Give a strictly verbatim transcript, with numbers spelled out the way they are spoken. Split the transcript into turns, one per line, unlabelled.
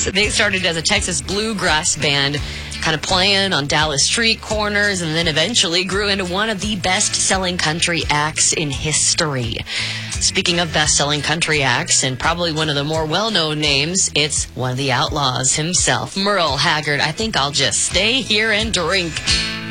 Outlaws. They started as a Texas bluegrass band, kind of playing on Dallas street corners, and then eventually grew into one of the best-selling country acts in history. Speaking of best-selling country acts, and probably one of the more well-known names, it's one of the Outlaws himself, Merle Haggard. I think I'll just stay here and drink.